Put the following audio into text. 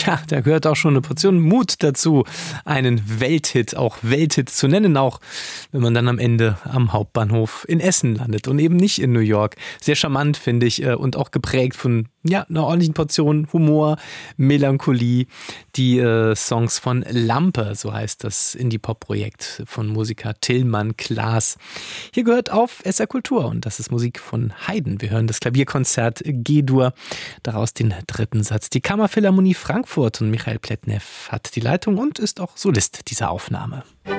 Tja, da gehört auch schon eine Portion Mut dazu, einen Welthit, auch Welthit zu nennen, auch wenn man dann am Ende am Hauptbahnhof in Essen landet und eben nicht in New York. Sehr charmant, finde ich, und auch geprägt von einer ordentlichen Portion Humor, Melancholie. Die Songs von Lampe, so heißt das Indie-Pop-Projekt von Musiker Tillmann Klaas. Hier gehört auf SR Kultur und das ist Musik von Haydn. Wir hören das Klavierkonzert G-Dur, daraus den dritten Satz. Die Kammerphilharmonie Frankfurt und Michael Pletnev hat die Leitung und ist auch Solist dieser Aufnahme.